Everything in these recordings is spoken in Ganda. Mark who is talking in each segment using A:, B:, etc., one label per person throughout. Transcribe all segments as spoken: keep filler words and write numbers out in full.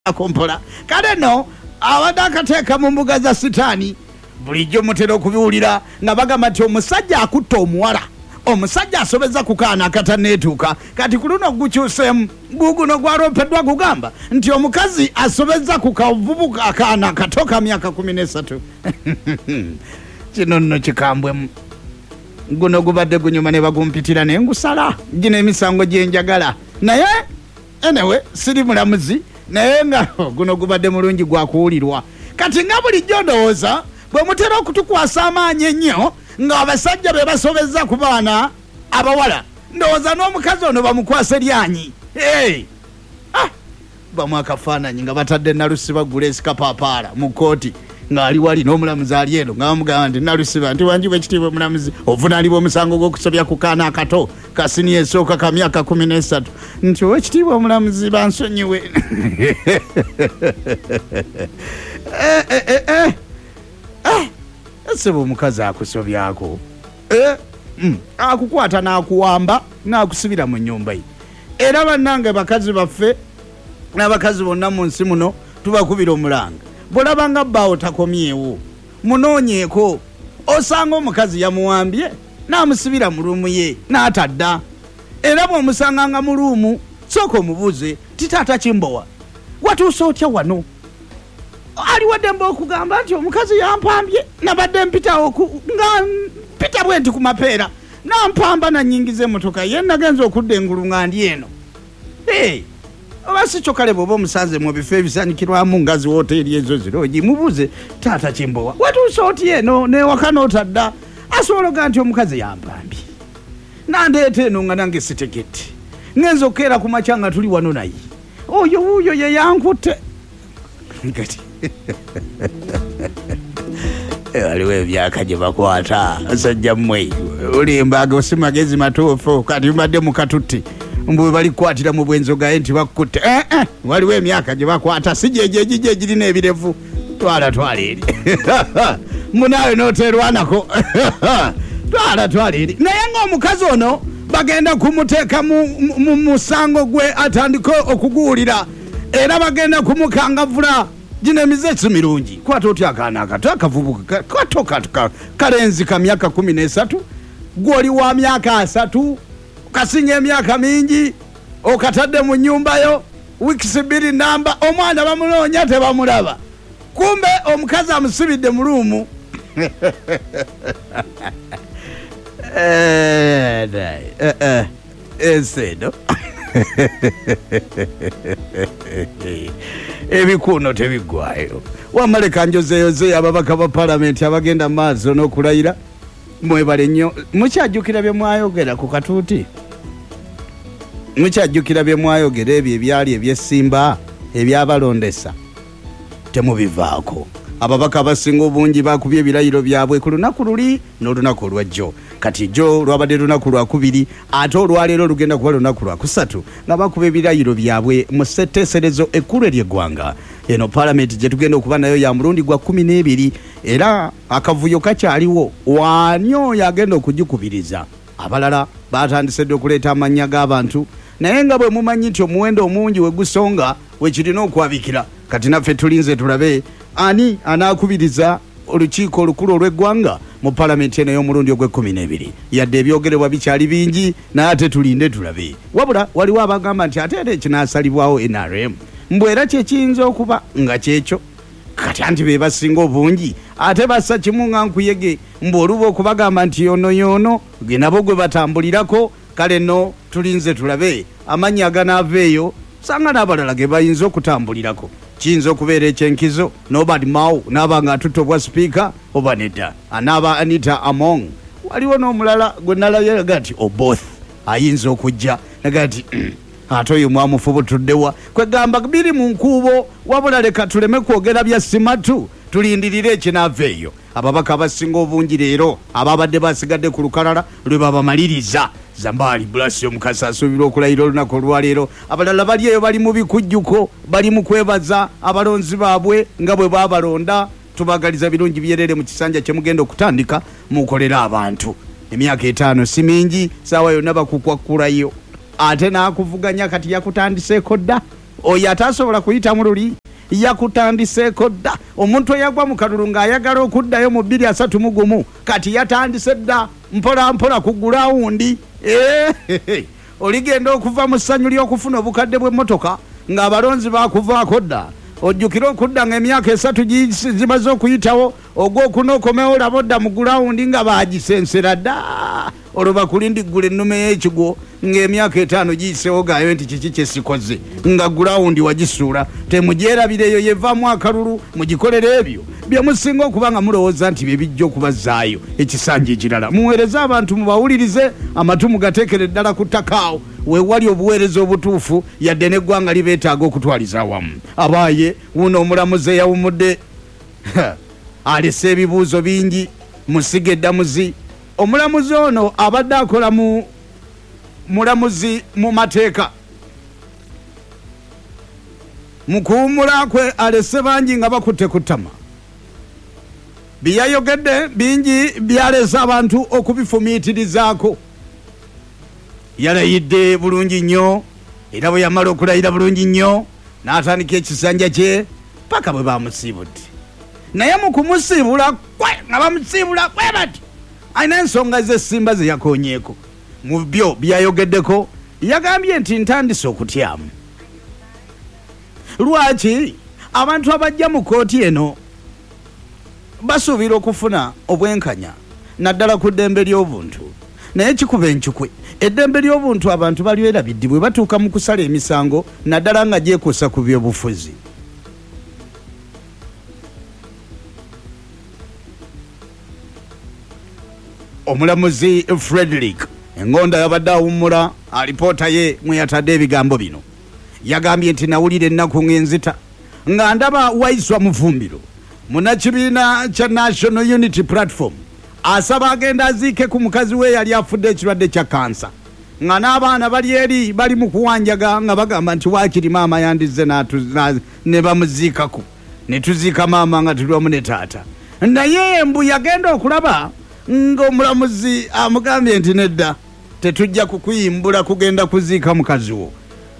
A: akompola kale no abadde akateeka mu mbuga za sitaani bulijjo mutera okubiwulira nga bagamba nti omusajja akutta omuwala omusajja asobeza ku kaana akataneetuuka kati ku luno gukyuseemu guguno gwaloopeddwa gugamba nti omukazi asobeza ku kavubuka akaana akato ka myaka kumi n'esatu kino nno kikambwemu guno gubadde gunyuma ne bagumpitira naye ngusala gino emisango gye njagala naye enewe siri mulamuzi naye nga guno gubadde mulungi gwakuwulirwa kati nga bulijjo ndowooza bwe mutera okutukwasa amaanyi ennyo nga abasajja be basobeza ku baana abawala ndowooza n'omukazi ono bamukwase lyanyi hey! ah! bamu akafaananyi nga batadde nalusiba Grace Papaala mu kooti ng'ali wali n'omulamuzi ali eno nga bamugamba nti nalusiba nti wanjibwa ekitiibwa omulamuzi ovunaanibwa omusango gw'okusobya ku kaana akato ka siniya esooka ka myaka kumi n'esatu nti ow'ekitiibwa omulamuzi bansonyiwe ese bw'omukazi akusobyako akukwata n'akuwamba n'akusibira mu nnyumba ye era bannange bakazi baffe n'abakazi bonna mu nsi muno tubakubira omulanga bw'olaba nga bbaawo takomyewo munoonyeeko osanga omukazi yamuwambye n'amusibira mu luumu ye n'atadda era bw'omusanga nga mu luumu sooka omubuuze ti taata Kimbowa watuuse otya wano aliwo ddembe okugamba nti omukazi yampambye nabadde mpitawo nga mpita bwe nti ku mapeera nampamba nanyingiza emmotoka ye nagenza okudda engulu nga ndi eno hey! oba si kyokale bw'oba omusanze mu bifo ebisanyukirwamu ngazi woteeri ezo zirogi mubuuze taata Kimbowa watuuse otya eno newaka n'otadda asobola oga nti omukazi yampambye nandeeta eno nga nange sitegete ngenza okukeera ku makya nga tuli wano naye oyo wuuyo ye yankutte kati waliwo ebyaka gye bakwata asajja mmwe olimbaga osi magezi matuufu kati mbadde mukatutti mbwe balikukwatira mu bwenzogaye nti bakutte eh, eh, waliwo emyaka gye bakwata si gyegyo egijjo egirina ebirevu twala twala eri munaawe n'oterwanako twala twala eri naye ng'omukazi ono bagenda kumuteeka mu musango gwe atandike okuguwulira era bagenda kumukangavula gino emizeetu mirungi kwata otya akaana akato akavubuka kato kalenzi ka myaka kumi n'esatu gw'oli wa myaka asatu kasinga emyaka mingi okatadde mu nnyumbayo wiikisi bbiri namba omwana bamunoonya tebamulaba kumbe omukazi amusibidde mu luumu enseno ebikuuno tebiggwayo wamaleka njozeyoze ababaka ba palamenti abagenda mu maaso n'okulayira mwebale nnyo mukyajjukira bye mwayogera ku katuuti mukyajjukira bye mwayogera ebyo ebyali ebyessimba ebyabalondesa temubivaako ababaka abasinga obungi bakubye ebirayiro byabwe ku lunaku luli n'olunaku olwajjo kati jjo lwabadde lunaku lwakubiri ate olwaleero lugenda kuba lunaku lwakusatu nga bakuba ebirayiro byabwe mu ssetteeserezo ekkulu ery'eggwanga eno palamenti gye tugenda okuba nayo ya mulundi gwa kumi n'ebiri era akavuyo kakyaliwo waani oyo agenda okugikubiriza abalala batandise dde okuleeta amannya g'abantu naye nga bwe mumanyi nti omuwendo omungi we gusonga wekirina okwabikira kati naffe tulinze tulabe ani anaakubiriza olukiiko olukulu olw'eggwanga mu palamenti eno y'omulundi ogw'ekkumi n'ebiri yadde ebyogerebwa bikyali bingi naye ate tulinde tulabe wabula waliwo abagamba nti ate era ekinaasalibwawo N R M mbwe era kyekiyinza okuba nga kyekyo kati anti be basinga obungi ate bassa kimu nga nkuyege mbwe oluba okubagamba nti yono yono ge nabo gwe batambulirako kale nno tulinze tulabe amannya aganaava eyo sanga n'abalala ge bayinza okutambulirako kiyinza okubeera ekyenkizo Nobert Mao n'aba nga atutte obwa sipiika oba nedda anaaba Anita Among waliwo n'omulala gwe nalayaga nti Oboth ayinza okujja naga nti ate oyo mwamufubutuddewa kwegamba biri mu nkuubo wabula leka tuleme kwogera bya simatu tulindirire ekinaava eyo ababaka abasinga obungi leero ababadde basigadde ku lukalala lwe babamaliriza Zambali Blasio omukasa asuubirwa okulayira olunaku olwaleero abalala bali eyo bali mu bikujjuko bali mu kwebaza abalonzi baabwe nga bwe baabalonda tubagaliza birungi byerere mu kisanja kye mugenda okutandika mukolera abantu emyaka etaano si mingi saawa yonna bakukwakkulayo ate n'akuvuganya kati yakutandiseeko dda oyo atasobola kuyita mu luli yakutandiseeko dda. Omuntu eyagwa mu kalulu ng'ayagala okuddayo mu bbiri asatu mu gumu kati yatandise dda mpola mpola ku gulawundi. Eehehe oligenda okuva mu ssanyu ly'okufuna obukadde bw'emmotoka ng'abalonzi bakuvaako dda. Ojjukira okudda ng'emyaka esatu zimaze okuyitawo ogw'okunookomewo laba odda mu gulawundi nga baagisensera dda. Olwo bakulindiggula ennume y'ekigo ng'emyaka etaano giyisewo gaayo nti kiki kye sikoze nga gulawundi wagisuula. Temugyerabireyo yevaamu akalulu mugikolera ebyo bye musinga okuba nga mulowooza nti bye bijja okubazzaayo ekisanja ekirala. Muweereze abantu mubawulirize, amatu mugateekere ddala ku ttakaawo weewali obuweereza obutuufu yadde n'eggwanga libeetaaga okutwaliza awamu. Abaaye wuno omulamuzi eyawumudde alese ebibuuzo bingi musige eddamuzi. Omulamuzi ono abadde akola mu mulamuzi mu mateeka. Mu kuwummula kwe alese bangi nga bakutte ku ttama. Byayogedde bingi byalese abantu okubifumiitirizaako. Yalayidde bulungi nnyo era bwe yamala okulayira bulungi nnyo n'atandika ekisanja kye paka bwe bamusiibudde. Naye mu kumusiibula kwe nga bamusiibula kwe bati ayina ensonga z'essimba ze yakoonyeeko. Mu byo byayogeddeko yagambye nti ntandise okutyamu. Lwaki abantu abajja mu kooti eno basuubira okufuna obwenkanya naddala ku ddembe ly'obuntu, naye kikuba enkikwe eddembe ly'obuntu abantu balwerabidde bwe batuuka mu kusala emisango naddala nga gyekuusa ku byobufuzi. Omulamuzi Frederick Engonda yabadde awummula alipoota ye mwe yatadde ebigambo bino. Yagambye nti nawulira ennaku ng'enzita nga ndaba Waiswa Mufumbiro munnakibiina kya National Unity Platform asaba agenda aziike ku mukazi we yali afudde ekirwadde kya kansa nga n'abaana bali eri bali mu kuwanjaga nga bagamba nti waakiri maama yandizze ne bamuziikako ne tuziika maama nga tuli wamu ne taata. Naye mbu yagenda okulaba ng'omulamuzi amugambye nti nedda tetujja kukuyimbula kugenda kuziika mukazi wo.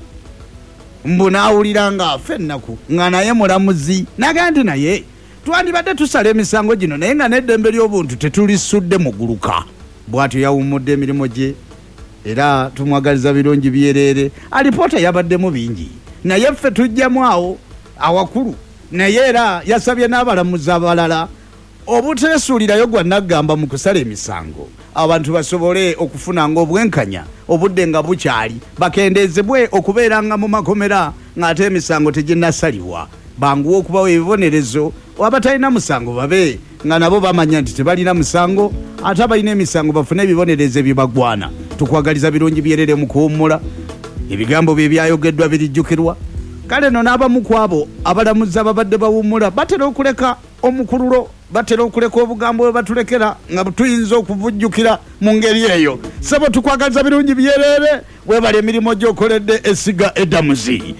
A: Mbu n'awulira ng'afa ennaku nga naye mulamuzi n'agamba nti naye twandibadde tusala emisango gino naye nga n'eddembe ly'obuntu tetulisudde muguluka. Bw'atyo yawummudde emirimu gye era tumwagaliza birungi byereere. Alipoota yabaddemu bingi naye ffe tujjamu awo awakulu, naye era yasabye n'abalamuzi abalala obuteesuulirayo gwa naggamba mu kusala emisango abantu basobole okufuna ng'obwenkanya obudde nga bukyali bakendeezebwe okubeeranga mu makomera ng'ate emisango teginnasalibwa. Banguwa okubawo ebibonerezo abatalina musango babe nga nabo bamanya nti tebalina musango ate abalina emisango bafune ebibonerezo ebibagwana. Tukwagaliza birungi byerere mu kuwummula. Ebigambo bye byayogeddwa birijjukirwa. Kale no n'abamu ku abo abalamuzi ababadde bawummula batera okuleka omukululo, batera okuleka obugambo bwe batulekera nga tuyinza okubujjukira mu ngeri eyo. Sebo tukwagaliza birungi byerere webali emirimu gy'okoledde esiga eddamuzi.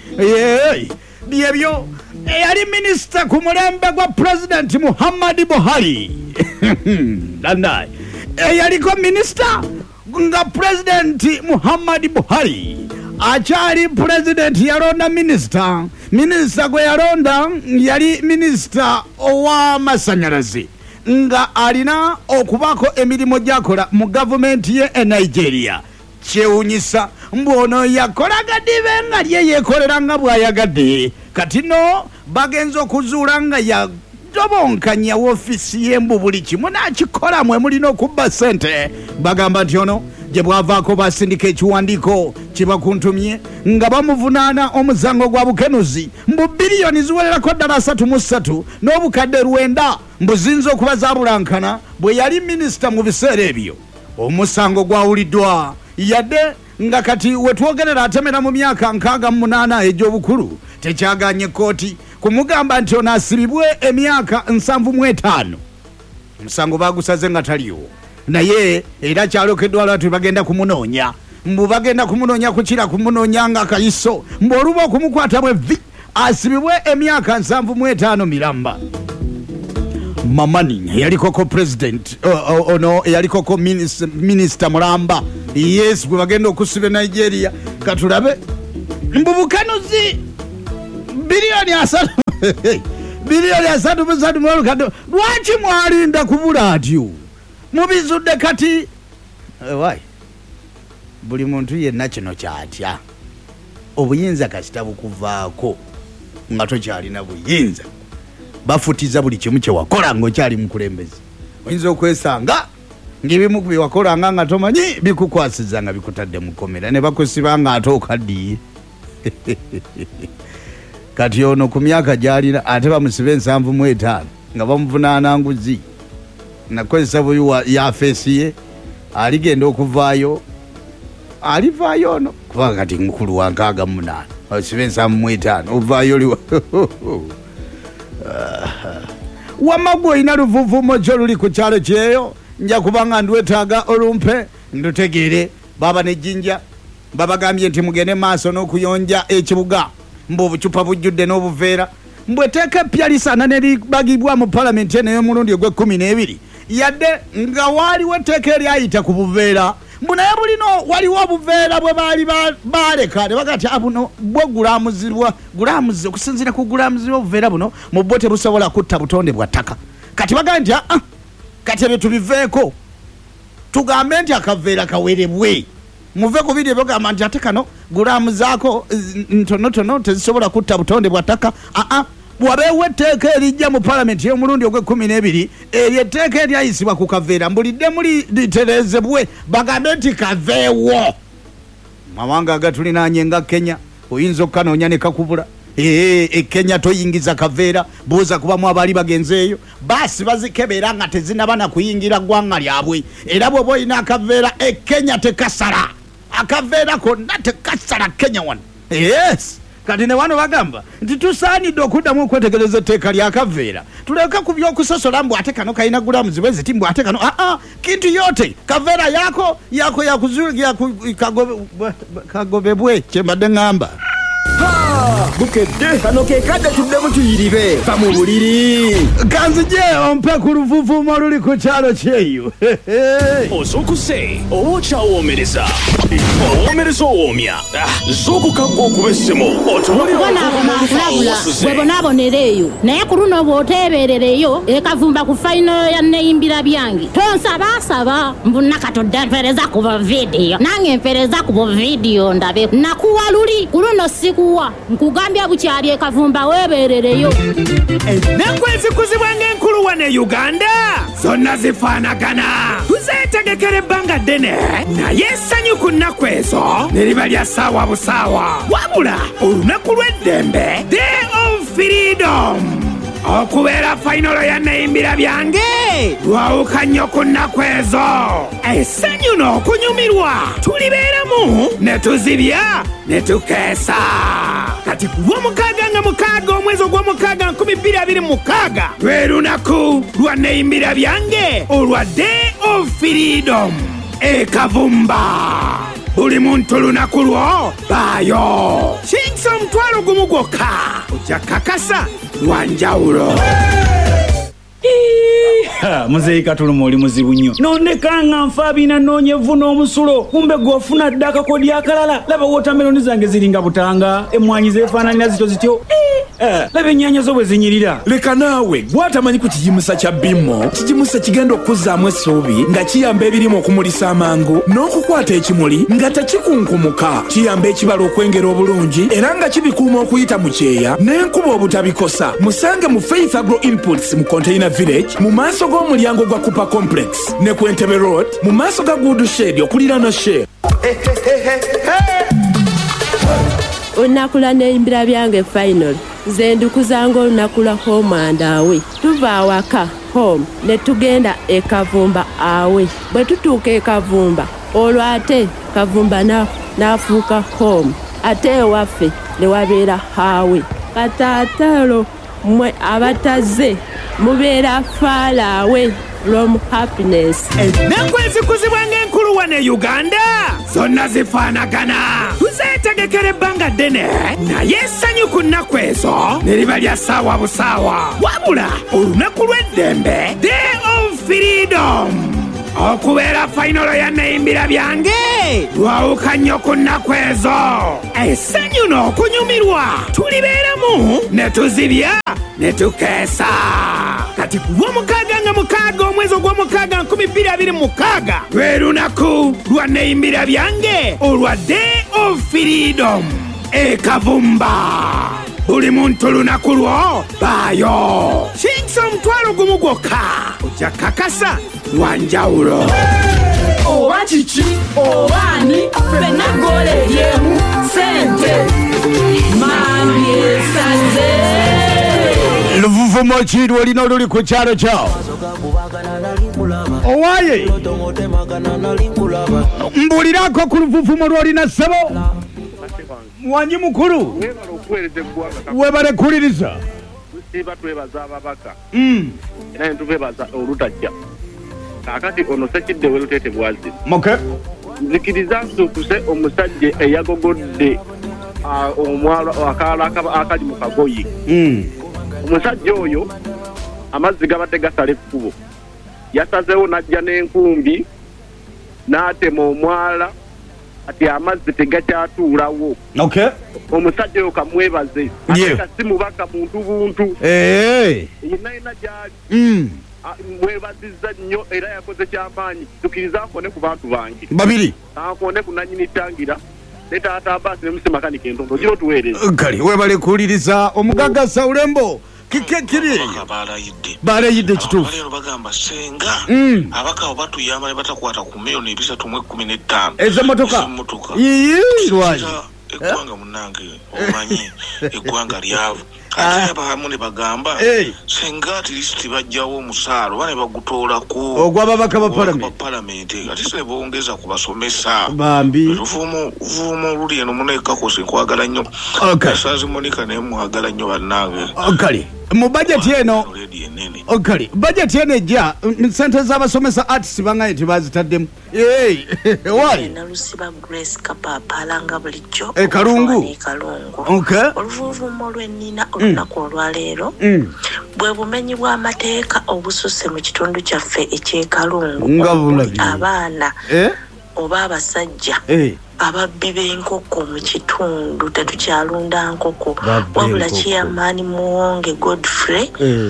A: Byebyo eyali minisita ku mulembe gwa Pulezidenti Muhammad Buhari landaye eyaliko minisita nga Pulezidenti Muhammad Buhari akyali Pulezidenti yalonda minisita. Minisita gwe yalonda yali minisita ow'amasanyalaze nga alina okubaako emirimu gy'akola mu gavumenti ye e Nigeria. Kyewunyisa mbono yakolaga dibe nga lye yeekolera nga bw'ayagadde. Kati no bagenza okuzuula nga yadobonkanya woofiisi y'embu buli kimu n'akikola mwe mulina okubba ssente. Bagamba nti ono gye bwavaako basindika ekiwandiiko kibakuntumye nga bamuvunaana omusango gwa bukenuzi mbu biliyoni ziwererako ddala asatu mu ssatu n'obukadde lwenda mbu ziyinza okuba zabulankana bwe yali minisita mu biseera ebyo. Omusango gwawuliddwa yadde nga kati wetwogerera atemera mu myaka nkaaga mu munaana egy'obukulu tekyaganye kooti kumugamba nti ono asibibwe emyaka nsanvu mu etaano. Omusango bagusaze nga taliwo naye era kyalokeddwa lwatu bagenda kumunoonya mbu bagenda kumunoonya kukira kumunoonya nga kayiso mbu oluba okumukwatamu evvi asibibwe emyaka nsanvu mu etaano miramba. Mamani eyalikoko president ono eyalikoko minisita mulamba yes gwe bagenda okusiba Nigeria katulabe mbu bukanuzi bilioni asatu bilioni asatu musatu mwolukadde lwaki mwalinda kubula atyo mubizudde kati wai buli muntu yenna kino kyatya obuyinza kasita bukuvaako nga tokyalina buyinza bafutiza buli kimu kyewakola ng'okyali mukulembezi oyinza okwesanga ng'ebimu ku byewakolanga nga tomanyi bikukwasiza nga bikutadde mukomera ne bakusiba nga ate okaddiye kati ono ku myaka gy'alina ate bamusibe ensanvu mu etaano nga bamuvunaana nguzi nakozesa buyi ya feesi ye aligenda okuvaayo alivaayo ono kubanga kati mukulu wa nkaaga mu munaana basibe ensanvu mu etaano ovaayo liwa wamagwe olina luvuvumo kyo luli ku kyalo kyeyo nja kubanga ndwetaaga olumpe ndutegeere baba nejjinja babagambye nti mugende maaso n'okuyonja ekibuga mbu obucupa bujjudde n'obuveera mbweteeka eppya lisaana ne libagibwa mu palamenti eno ey'omulundi ogw'ekkumi n'ebiri yadde nga waaliwo etteeka eryayita ku buveera mbu naye bulino waliwo obuveera bwe baali baleka ne bagati abuno bwe gulamuzibwa gulamuzi okusinziira ku gulamuzibwa obuveera buno mu bwo tebusobola kutta butonde bwa ttaka kati bagambye nti aa kati ebyo tubiveeko tugambe nti akaveera kawerebwe muve ku biri ebagamba nti ate kano gulamuzaako ntonotono tezisobola kutta butonde bwa ttaka aa wabeewo etteeka erijja mu palamenti y'omulundi ogw'ekkumi n'ebiri eryo etteeka eryayisibwa ku kaveera mbulidde muli literezebwe bagambe nti kaveewo mawanga agatulinaanye nga Kenya oyinza okukanoonya ne kakubula ee e Kenya toyingiza kaveera buuza kubamu abaali bagenzeeyo baasi bazikebera nga tezinaba na kuyingira ggwanga lyabwe era bw'oba olina akaveera e Kenya tekasala akaveera konna tekasala Kenya wano yes kati ne wano bagamba nti tusaanidde okuddamu okwetegereza etteeka lya kaveera tuleka ku by'okusosola mbu ate kano kalina gulamuzi bwe ziti mbu ate kano aa kintu yote kaveera yako yako yakagobebwe kyembadde ŋŋamba
B: bukedde kano kekadde tuddemu tuyiribe va mu buliri
A: kanzije ompe ku luvuvumo oluli ku kyalo kyeyo
C: osokuse oba okyawoomereza owoomereza owoomya z'okukagga okuba essimu
D: otubonaabonankulabula bwe bonaabonera eyo naye ku luno bw'oteebeerereyo ekavumba ku fayinolo ya neyimbira byange tonsabasaba mbunakatodde mpereza ku buvidiyo nange mpereza ku buvidiyo ndabe nakuwa luli ku luno sikuwa nkugambya bukyali ekavumba weebeerereyo
C: ennaku ezikuzibwa ng'enkulu wane Uganda zonna zifaanagana tuzeetegekera ebbanga ddene naye essanyu ku nnaku ezo ne liba lya ssaawa busaawa wabula olunaku lw'eddembe day of freedom okubeera fayinolo ya neyimbira byange lwawuka nnyo ku nnaku ezo essanyu n'okunyumirwa tulibeeramu ne tuzibya ne tukeesa kati ku lw'omukaaga nga mukaaga omwezi ogw'omukaaga nkumi bbiri abiri mu mukaaga lwe lunaku lwa neyimbira byange olwa day of freedom ekavumba buli muntu lunaku lwo baayo kingisa omutwalo gumu gwokka ojja kakasa lwa njawulo
B: muzeeyi katulumu oli muzibu nnyo nondekanga nfa biina noonyevu n'omusulo kumbe gw'ofuna dda akakodi akalala laba wotameroni zange ziringa butanga emmwanyi zeefaananira zityo zityo laba ennyaanya zo bwe zinyirira
E: leka naawe gwatamanyi ku kigimusa kya bimmo kigimusa kigenda okuzzaamu essuubi nga kiyamba ebirimu okumulisa amangu n'okukwata ekimuli nga tekikunkumuka kiyamba ekibala okwengera obulungi era nga kibikuuma okuyita mu kyeya n'enkuba obutabikosa musange mu Faith Agro Inputs mu Container Village mu maaso g'omulyango gwa Cooper Complex ne ku Entebbe Road mu maaso ga Good Shade okuliraana Shell
F: olunaku neyimbira byange final nze ndukuzanga olunaku lwa home and awe tuva awaka home ne tugenda ekavumba awe bwe tutuuka ekavumba olwo ate kavumba n'afuuka home ate ewaffe ne wabeera hawe kataatalo mmwe abatazze mubeera faalawe from happiness
C: ennaku ezikuzibwa ng'enkulu wane Uganda zonna zifaanagana tuzeetegekera ebbanga ddene naye essanyu ku nnaku ezo ne liba lya ssaawa busaawa wabula olunaku lw'eddembe day of freedom okubeera fayinolo ya neyimbira byange lwawuka nnyo ku nnaku ezo essanyu n'okunyumirwa tulibeeramu ne tuzibya ne tukeesa kati ku lwomukaaga nga mukaaga omwezi ogw'omukaaga nkumi bbiri abiri mukaaga lwe lunaku lwa neyimbira byange olwa day of freedom ekavumba buli muntu lunaku lwo baayo kingisa omutwalo gumu gwokka ojja kakasa lwa njawulo
G: oba kiki obaani ffenna gola eryemu sente maani esaze
A: luvuvumo ki lwolina oluli ku kyalo kyawo owaye mbulirako ku luvuvumo lwolina ssebo wanyi mukulu webale kuliriza
H: tusiba twebaza ababaka era ne tubebaza olutajja kakati ono sekidde welutete bwazi
A: okay.
H: nzikiriza nsukuse omusajja eyagogodde omwala akala akali mu kagoyi omusajja oyo amazzi gabadde gasala ekkubo yasazeewo n'ajja n'enkumbi n'atema omwala ati amazzi tegakyatuulawo
A: okay.
H: omusajja oyo kamwebaze
A: yeah.
H: ate si mubaka muntu buntu
A: hey.
H: yenayina gyali
A: mm.
H: mwebazizza nnyo era yakoze kyamaanyi tukiriza akone ku bantu bange
A: babiri
H: akone ku nannyini ttangira ne taata Abbas ne musi makanika entondo giro tuweereza
A: kale webale kuwuliriza omugagga Saulembo kike kiri balayidde kituufu
I: leero bagamba senga
A: mm.
I: abakawo batuyamba ne batakwata ku miliyoni ebisatu mu ekkumi n'ettaano
A: ez'emmotoka yiyi lwaki
I: eggwanga munnange omanyi eggwanga lyavu ate abamu ne bagamba senga atilisiti bajjawo omusaala oba ne bagutoolako
A: ogw'ababaka ba
I: palamenti ate se ne bongeza ku basomesa
A: bambi
I: luvuumu luli eno muneekakosi nkwagala nnyo esaazi monika naye mwagala nnyo bannange
A: okali mu bajeti eno okali bajeti eno ejja sente z'abasomesa artist bangaye tebazitaddemu wali
J: nalusiba Grace Kapapala nga bulijjo
A: ekalungu
J: oluvuuvuumo lw'ennina olunaku olwaleero bwe bumenyi bw'amateeka obususse mu kitundu kyaffe ekyekalungu abaana oba abasajja ababbi b'enkoko mu kitundu tetukyalunda nkoko wabula Chairman Muwonge Godfrey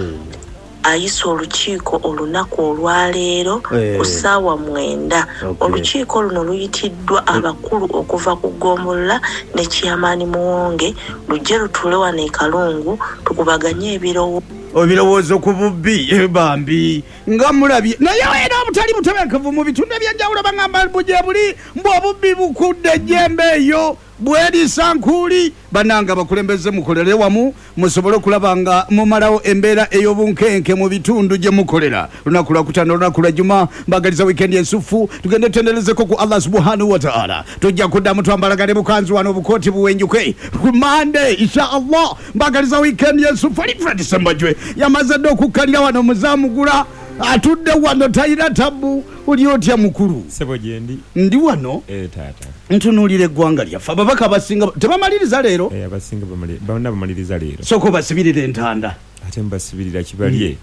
J: ayisa olukiiko olunaku olwaleero ku ssaawa mwenda olukiiko luno luyitiddwa abakulu okuva ku Ggombolola ne Chairman Muwonge lujje lutuule wano e Kalungu tukubaganye ebirowoozo
A: ebirowoozo ku bubbi bambi nga mulabye naye era obutali butebenkevu mu bitundu ebyenjawulo bangamba buje buli mbu obubbi bukudde ejjembe eyo bwerisa nkuuli bananga bakulembeze mukolere wamu musobole okulaba nga mumalawo embeera ey'obunkenke mu bitundu gye mukolera lunaku lwakutaano lunaku lwa juma mbagaliza wikendi ensufu tugende tutenderezeko ku Allah subhanahu wa ta'ala tujja kuddamu twambalagane bukanzu wano obukooti buwenjuke ku Monday insha Allah mbagaliza wikendi ensufu ali Fred Sembajwe yamaze dde okukkalira wano muzaamugula atudde wano tayina tabu oli otya mukulu
K: sebo gyendi
A: ndi wano
K: eh tata
A: ntunuulira eggwanga lyaffe ababaka abasinga tebamaliriza leero
K: eh abasinga bonna bamaliriza leero
A: soko basibirira entanda
K: ate mbasibirira kibalye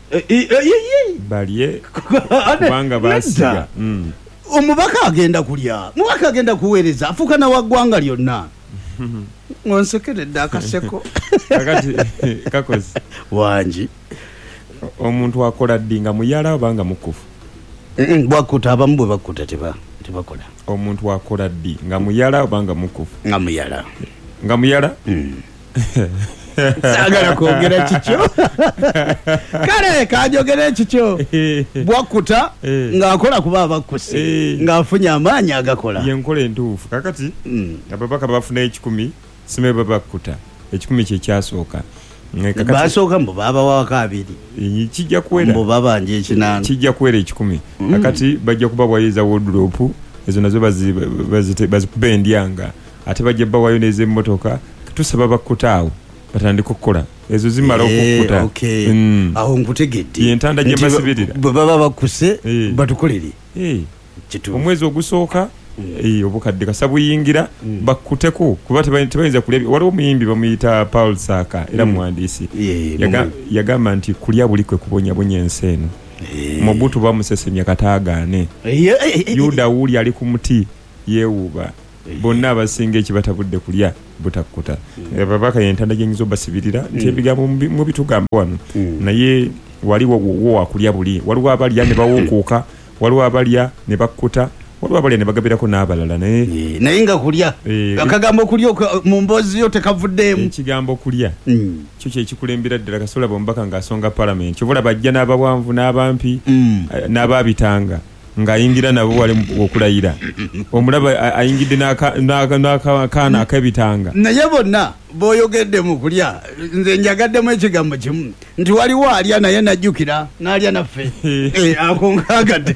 K: balye kubanga basiga
A: omubaka agenda kulya mubaka agenda kuweereza afuuka nawa ggwanga lyonna onsekeredde akaseko
K: kakati kakozi
A: wangi
K: omuntu akola ddi nga muyala obanga mukufu
A: bwakuta abamu bwe bakuta tebakola
K: omuntu akola ddi nga muyala obanga mukufu
A: nga muyala
K: nga muyala
A: sagala kwogera kikyo kale kajogera kikyo bwakuta ng'akola kuba abakuse ng'afunye amaanyi agakola
K: yenkola entuufu kakati ababaka bafuna ekikumi sime babakuta ekikumi kyekyasooka
A: basooka mbu babawaka abiri
K: kijja kuwera
A: mbu babanja ekinana
K: kijja kuwera ekikumi kakati bajja kubawayiza wodropu ezo nazo bazikuba endyanga ate bajja bawayo n'ez'emmotoka tusaba bakkutaawo batandika okukola ezo zimala okukkuta
A: awo nkutegedde
K: yentanda gye basibirira
A: bwe baba bakuse batukolere
K: omwezi ogusooka obukadde kasa buyingira bakkuteko kuba tebayinza kulya waliwo omuyimbi bamuyita Paul Saka era muwandiisi yagamba nti kulya buli kwe kubonyabonya ensi eno Mobutu bamusesemya kataagaane Yuda wuli ali ku muti yeewuuba bonna abasinga ekibatabudde kulya butakkuta ababaka yentanda gyenyiza obasibirira nti ebigambo mu bitugamba wano naye waliwo wo wakulya buli waliwo abalya ne bawukuuka waliwo abalya ne bakkuta waliwo abalya ne bagabirako n'abalala naye
A: naye nga kulya akagambo kulya mu mboozi yo tekavuddeemu
K: ekigambo kulya kyo kyekikulembera ddala kasola bombaka ng'asonga palamenti obula bajja n'abawanvu n'abampi n'abaabitanga ng'ayingira nabo wali okulayira omulaba ayingidde n'akaana ak'ebitanga
A: naye bonna b'oyogedde mu kulya nze njagaddemu ekigambo kimu nti waliwo alya naye najjukira n'alya naffe ako nkaagadde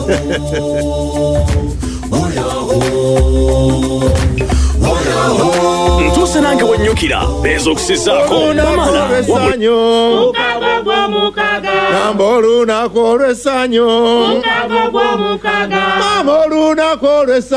C: ntuuse nange wennyukira beeza okusizaako
L: namana namba olunaku olw'essanyu mama olunaku olw'essanyu